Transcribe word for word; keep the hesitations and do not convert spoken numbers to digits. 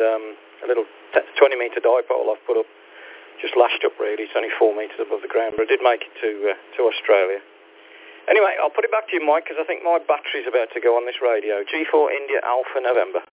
um, a little twenty metre dipole I've put up, just lashed up really. It's only four metres above the ground, but I did make it to uh, to Australia. Anyway, I'll put it back to you, Mike, because I think my battery's about to go on this radio. G four India Alpha November.